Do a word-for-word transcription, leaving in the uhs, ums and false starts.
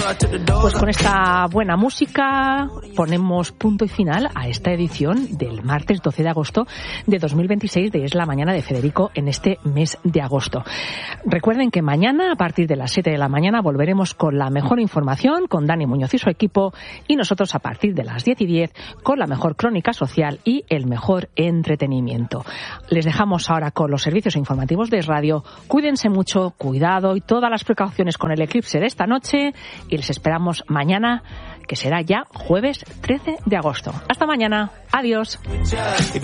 Pues con esta buena música ponemos punto y final a esta edición del martes doce de agosto de dos mil veintiséis de Es la Mañana de Federico en este mes de agosto. Recuerden que mañana a partir de las siete de la mañana volveremos con la mejor información con Dani Muñoz y su equipo, y nosotros a partir de las diez y diez con la mejor crónica social y el mejor entretenimiento. Les dejamos ahora con los servicios informativos de radio. Cuídense mucho, cuidado y todas las precauciones con el eclipse de esta noche, y les esperamos mañana, que será ya jueves trece de agosto. Hasta mañana. Adiós.